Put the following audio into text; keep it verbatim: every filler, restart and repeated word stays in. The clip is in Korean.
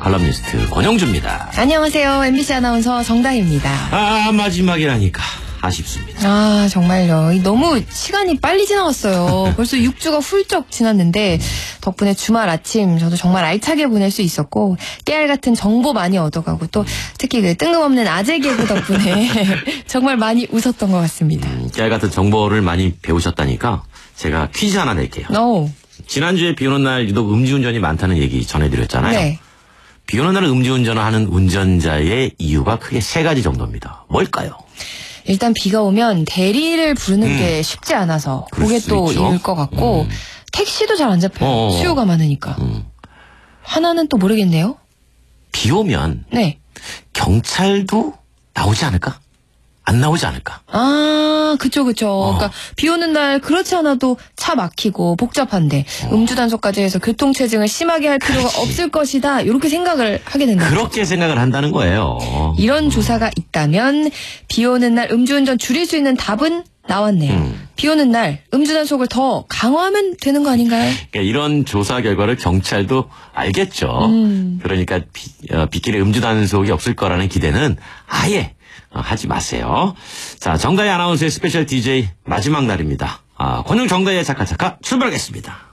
칼럼니스트 권영주입니다. 안녕하세요. 엠비씨 아나운서 정다희입니다. 아, 마지막이라니까 아쉽습니다. 아, 정말요. 너무 시간이 빨리 지나갔어요. 벌써 육 주가 훌쩍 지났는데 덕분에 주말 아침 저도 정말 알차게 보낼 수 있었고 깨알 같은 정보 많이 얻어가고 또 특히 그 뜬금없는 아재 개그 덕분에 정말 많이 웃었던 것 같습니다. 음, 깨알 같은 정보를 많이 배우셨다니까 제가 퀴즈 하나 낼게요. 오. 지난주에 비 오는 날 유독 음주운전이 많다는 얘기 전해드렸잖아요. 네. 비 오는 날 음주운전을 하는 운전자의 이유가 크게 세 가지 정도입니다. 뭘까요? 일단 비가 오면 대리를 부르는 음. 게 쉽지 않아서 그럴 그게 수 또 있죠. 이유일 것 같고 음. 택시도 잘 안 잡혀요. 어어. 수요가 많으니까. 음. 하나는 또 모르겠네요. 비 오면 네. 경찰도 나오지 않을까? 안 나오지 않을까? 아, 그쵸, 그쵸. 어. 그러니까 비 오는 날 그렇지 않아도 차 막히고 복잡한데 어. 음주 단속까지 해서 교통체증을 심하게 할 필요가 그렇지. 없을 것이다. 이렇게 생각을 하게 된다. 그렇게 생각을 한다는 거예요. 이런 조사가 있다면 비 오는 날 음주운전 줄일 수 있는 답은 나왔네요. 음. 비 오는 날 음주 단속을 더 강화하면 되는 거 아닌가요? 그러니까 이런 조사 결과를 경찰도 알겠죠. 음. 그러니까 비, 어, 빗길에 음주 단속이 없을 거라는 기대는 아예 어, 하지 마세요. 자, 정다희 아나운서의 스페셜 디제이 마지막 날입니다. 아, 권영 정다희의 차카차카 출발하겠습니다.